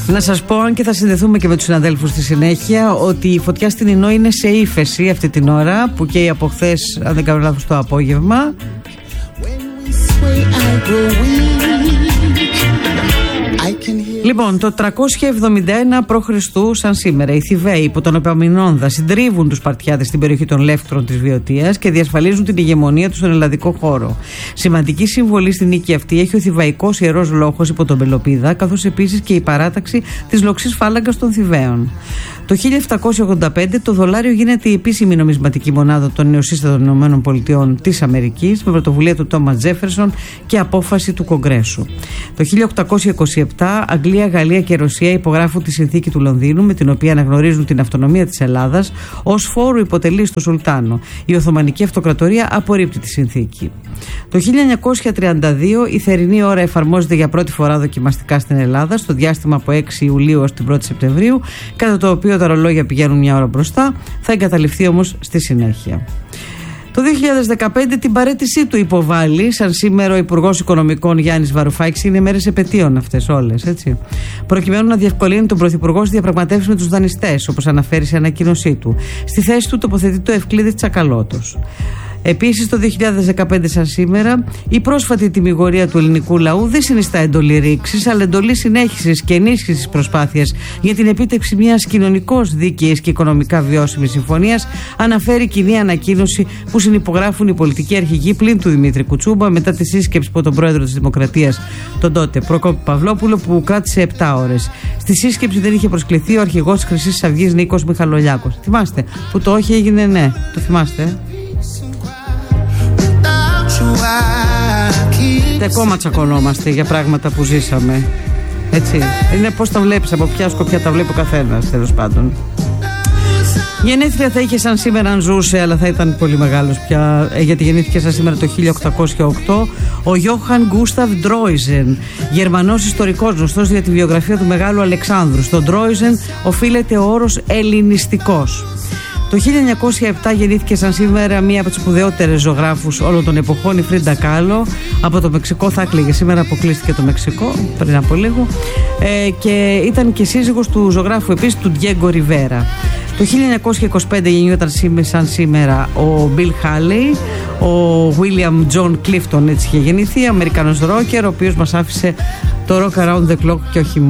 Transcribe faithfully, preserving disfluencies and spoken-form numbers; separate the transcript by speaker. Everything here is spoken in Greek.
Speaker 1: Να σας πω, αν και θα συνδεθούμε και με τους συναδέλφους στη συνέχεια, ότι η φωτιά στην Ινώ είναι σε ύφεση αυτή την ώρα, που καίει από χθες, αν δεν κάνω λάθος, το απόγευμα. Λοιπόν, το τριακόσια εβδομήντα ένα π.Χ. σαν σήμερα, οι Θηβαίοι υπό τον Επαμεινώνδα συντρίβουν τους Σπαρτιάδες στην περιοχή των Λεύκθρων της Βιωτίας και διασφαλίζουν την ηγεμονία τους στον ελλαδικό χώρο. Σημαντική συμβολή στην νίκη αυτή έχει ο Θηβαϊκός Ιερός Λόχος υπό τον Πελοπίδα, καθώς επίσης και η παράταξη της λοξής φάλαγγας των Θηβαίων. Το χίλια επτακόσια ογδόντα πέντε το δολάριο γίνεται η επίσημη νομισματική μονάδα των νεοσύστατων Ηνωμένων Πολιτειών της Αμερικής, με πρωτοβουλία του Τόμας Τζέφερσον και απόφαση του Κογκρέσου. Το χίλια οκτακόσια είκοσι επτά Αγγλία, Γαλλία και Ρωσία υπογράφουν τη συνθήκη του Λονδίνου, με την οποία αναγνωρίζουν την αυτονομία της Ελλάδας ως φόρου υποτελή στο Σουλτάνο. Η Οθωμανική Αυτοκρατορία απορρίπτει τη συνθήκη. Το χίλια εννιακόσια τριάντα δύο η θερινή ώρα εφαρμόζεται για πρώτη φορά δοκιμαστικά στην Ελλάδα, στο διάστημα από έξι Ιουλίου ως την πρώτη Σεπτεμβρίου, κατά το οποίο τα ρολόγια πηγαίνουν μια ώρα μπροστά, θα εγκαταλειφθεί όμως στη συνέχεια. Το δύο χιλιάδες δεκαπέντε την παραίτησή του υποβάλλει, σαν σήμερα, ο Υπουργός Οικονομικών Γιάννης Βαρουφάκης. Είναι μέρες επετείων αυτές όλες, έτσι. Προκειμένου να διευκολύνει τον Πρωθυπουργό στις διαπραγματεύσεις με τους δανειστές, όπως αναφέρει σε ανακοίνωσή του. Στη θέση του τοποθετεί το Ευκλήδη Τσακαλώτος. Επίσης, το δύο χιλιάδες δεκαπέντε σαν σήμερα, η πρόσφατη τιμιγορία του ελληνικού λαού δεν συνιστά εντολή ρήξης, αλλά εντολή συνέχισης και ενίσχυσης της προσπάθειας για την επίτευξη μιας κοινωνικώς δίκαιης και οικονομικά βιώσιμης συμφωνίας, αναφέρει κοινή ανακοίνωση που συνυπογράφουν οι πολιτικοί αρχηγοί πλην του Δημήτρη Κουτσούμπα, μετά τη σύσκεψη από τον πρόεδρο της Δημοκρατίας, τον τότε Προκόπη Παυλόπουλο, που κράτησε επτά ώρες. Στη σύσκεψη δεν είχε προσκληθεί ο αρχηγός της Χρυσής Αυγής Νίκος Μιχαλολιάκος. Θυμάστε που το όχι έγινε ναι, το θυμάστε. Και ακόμα τσακωνόμαστε για πράγματα που ζήσαμε. Έτσι. Είναι πώς τα βλέπεις, από ποια σκοπιά τα βλέπει ο καθένας, τέλος πάντων. Γενέθλια θα είχε σαν σήμερα αν ζούσε, αλλά θα ήταν πολύ μεγάλος πια, γιατί γεννήθηκε σαν σήμερα το χίλια οκτακόσια οκτώ ο Γιώχαν Γκούσταβ Ντρόιζεν, Γερμανός ιστορικός, γνωστός για τη βιογραφία του Μεγάλου Αλεξάνδρου. Στον Ντρόιζεν οφείλεται ο όρος ελληνιστικός. Το χίλια εννιακόσια επτά γεννήθηκε σαν σήμερα μία από τις σπουδαιότερες ζωγράφους όλων των εποχών, η Φρίντα Κάλο, από το Μεξικό. Θα έκλαιγε σήμερα, αποκλείστηκε το Μεξικό πριν από λίγο, ε, και ήταν και σύζυγος του ζωγράφου επίσης, του Ντιέγκο Ριβέρα. Το χίλια εννιακόσια είκοσι πέντε γεννιόταν σαν σήμερα ο Μπιλ Χάλεϊ, ο Βίλιαμ Τζον Κλίφτον, έτσι είχε γεννηθεί, Αμερικανός ρόκερ, ο οποίος μας άφησε το Rock Around the Clock και όχι